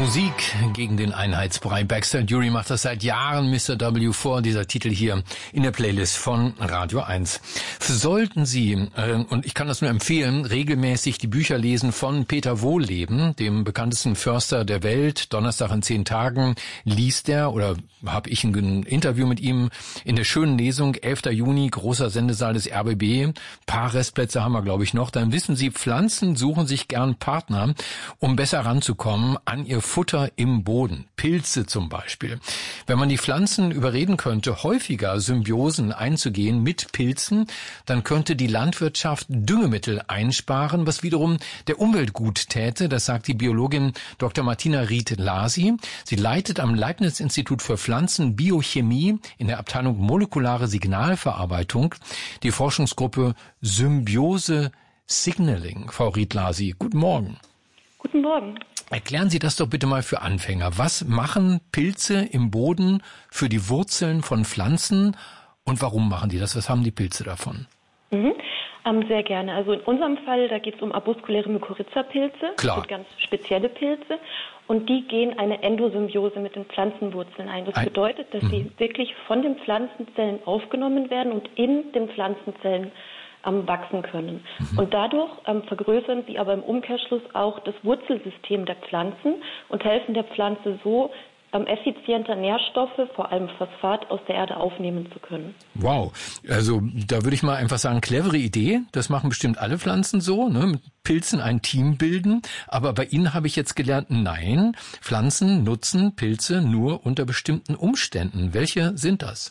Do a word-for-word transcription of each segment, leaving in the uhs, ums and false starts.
Musik gegen den Einheitsbrei. Baxter Dury macht das seit Jahren, Mister W vor, dieser Titel hier in der Playlist von Radio eins. Sollten Sie, äh, und ich kann das nur empfehlen, regelmäßig die Bücher lesen von Peter Wohlleben, dem bekanntesten Förster der Welt. Donnerstag in zehn Tagen liest er, oder habe ich ein Interview mit ihm in der schönen Lesung, elfter Juni, großer Sendesaal des R B B. Paar Restplätze haben wir, glaube ich, noch. Dann wissen Sie, Pflanzen suchen sich gern Partner, um besser ranzukommen an ihr Futter im Boden. Pilze zum Beispiel. Wenn man die Pflanzen überreden könnte, häufiger Symbiosen einzugehen mit Pilzen, dann könnte die Landwirtschaft Düngemittel einsparen, was wiederum der Umwelt gut täte. Das sagt die Biologin Doktor Martina Ried-Lasi. Sie leitet am Leibniz-Institut für Pflanzenbiochemie in der Abteilung Molekulare Signalverarbeitung die Forschungsgruppe Symbiose Signaling. Frau Ried-Lasi, guten Morgen. Guten Morgen. Erklären Sie das doch bitte mal für Anfänger. Was machen Pilze im Boden für die Wurzeln von Pflanzen und warum machen die das? Was haben die Pilze davon? Mhm. Ähm, sehr gerne. Also in unserem Fall, da geht es um arbuskuläre Mykorrhiza-Pilze. Klar. Das sind ganz spezielle Pilze. Und die gehen eine Endosymbiose mit den Pflanzenwurzeln ein. Das ein bedeutet, dass mhm. sie wirklich von den Pflanzenzellen aufgenommen werden und in den Pflanzenzellen ähm, wachsen können. Mhm. Und dadurch ähm, vergrößern sie aber im Umkehrschluss auch das Wurzelsystem der Pflanzen und helfen der Pflanze so, ähm, effizienter Nährstoffe, vor allem Phosphat, aus der Erde aufnehmen zu können. Wow, also da würde ich mal einfach sagen, clevere Idee. Das machen bestimmt alle Pflanzen so, ne? Mit Pilzen ein Team bilden. Aber bei Ihnen habe ich jetzt gelernt, nein, Pflanzen nutzen Pilze nur unter bestimmten Umständen. Welche sind das?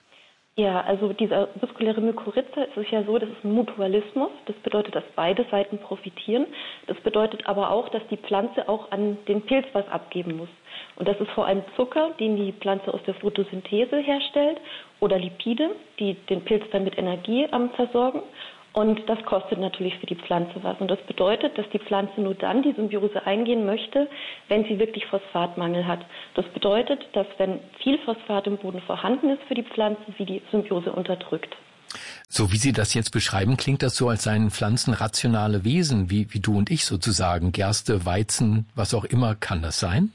Ja, also dieser muskuläre Mykorrhiza, es ist ja so, das ist ein Mutualismus. Das bedeutet, dass beide Seiten profitieren. Das bedeutet aber auch, dass die Pflanze auch an den Pilz was abgeben muss. Und das ist vor allem Zucker, den die Pflanze aus der Photosynthese herstellt, oder Lipide, die den Pilz dann mit Energie ähm, versorgen. Und das kostet natürlich für die Pflanze was. Und das bedeutet, dass die Pflanze nur dann die Symbiose eingehen möchte, wenn sie wirklich Phosphatmangel hat. Das bedeutet, dass wenn viel Phosphat im Boden vorhanden ist für die Pflanze, sie die Symbiose unterdrückt. So wie Sie das jetzt beschreiben, klingt das so, als seien Pflanzen rationale Wesen, wie, wie du und ich sozusagen. Gerste, Weizen, was auch immer, kann das sein?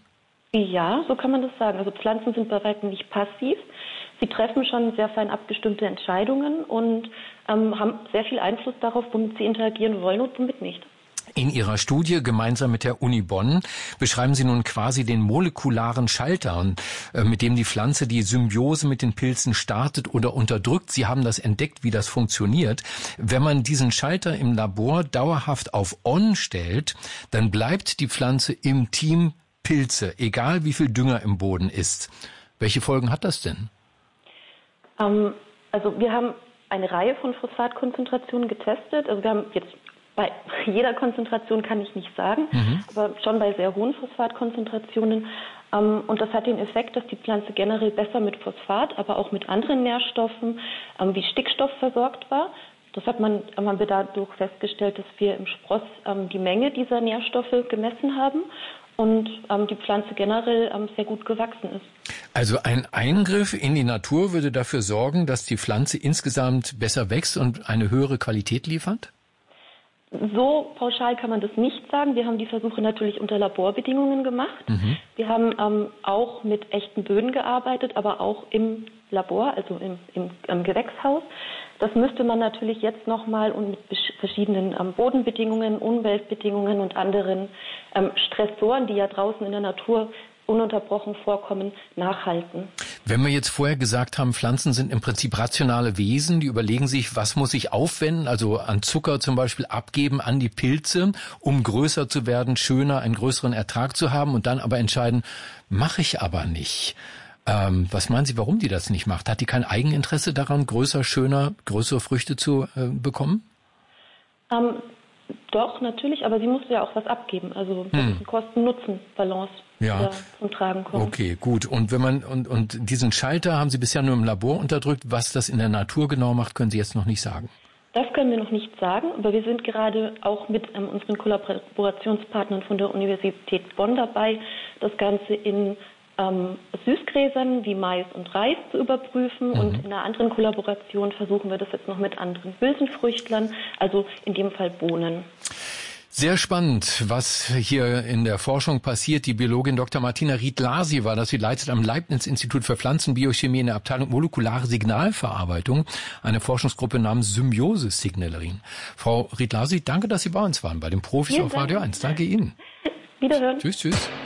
Ja, so kann man das sagen. Also Pflanzen sind bei weitem nicht passiv. Sie treffen schon sehr fein abgestimmte Entscheidungen und ähm, haben sehr viel Einfluss darauf, womit sie interagieren wollen und womit nicht. In Ihrer Studie gemeinsam mit der Uni Bonn beschreiben Sie nun quasi den molekularen Schalter, äh, mit dem die Pflanze die Symbiose mit den Pilzen startet oder unterdrückt. Sie haben das entdeckt, wie das funktioniert. Wenn man diesen Schalter im Labor dauerhaft auf On stellt, dann bleibt die Pflanze im Team Pilze, egal wie viel Dünger im Boden ist. Welche Folgen hat das denn? Ähm, also wir haben eine Reihe von Phosphatkonzentrationen getestet. Also wir haben jetzt bei jeder Konzentration kann ich nicht sagen, mhm. aber schon bei sehr hohen Phosphatkonzentrationen. Ähm, und das hat den Effekt, dass die Pflanze generell besser mit Phosphat, aber auch mit anderen Nährstoffen ähm, wie Stickstoff versorgt war. Das hat man, haben wir dadurch festgestellt, dass wir im Spross ähm, die Menge dieser Nährstoffe gemessen haben und ähm, die Pflanze generell ähm, sehr gut gewachsen ist. Also ein Eingriff in die Natur würde dafür sorgen, dass die Pflanze insgesamt besser wächst und eine höhere Qualität liefert? So pauschal kann man das nicht sagen. Wir haben die Versuche natürlich unter Laborbedingungen gemacht. Mhm. Wir haben ähm, auch mit echten Böden gearbeitet, aber auch im Labor, also im, im, im Gewächshaus. Das müsste man natürlich jetzt nochmal und mit verschiedenen ähm, Bodenbedingungen, Umweltbedingungen und anderen ähm, Stressoren, die ja draußen in der Natur ununterbrochen vorkommen, nachhalten. Wenn wir jetzt vorher gesagt haben, Pflanzen sind im Prinzip rationale Wesen, die überlegen sich, was muss ich aufwenden, also an Zucker zum Beispiel abgeben an die Pilze, um größer zu werden, schöner, einen größeren Ertrag zu haben und dann aber entscheiden, mache ich aber nicht. Ähm, was meinen Sie, warum die das nicht macht? Hat die kein Eigeninteresse daran, größer, schöner, größere Früchte zu äh, bekommen? Ähm, doch, natürlich, aber sie musste ja auch was abgeben. Also das hm. ist eine Kosten-Nutzen-Balance. Ja. Zum Tragen kommt. Okay, gut. Und wenn man und und diesen Schalter haben Sie bisher nur im Labor unterdrückt. Was das in der Natur genau macht, können Sie jetzt noch nicht sagen. Das können wir noch nicht sagen, aber wir sind gerade auch mit ähm, unseren Kollaborationspartnern von der Universität Bonn dabei, das Ganze in ähm, Süßgräsern wie Mais und Reis zu überprüfen. Mhm. Und in einer anderen Kollaboration versuchen wir das jetzt noch mit anderen Hülsenfrüchtlern, also in dem Fall Bohnen. Sehr spannend, was hier in der Forschung passiert. Die Biologin Doktor Martina Ried-Lasi war das. Sie leitet am Leibniz-Institut für Pflanzenbiochemie in der Abteilung molekulare Signalverarbeitung eine Forschungsgruppe namens Symbiose-Signalerin. Frau Ried-Lasi, danke, dass Sie bei uns waren, bei den Profis ja, auf Radio eins. Danke Ihnen. Wiederhören. Tschüss, tschüss.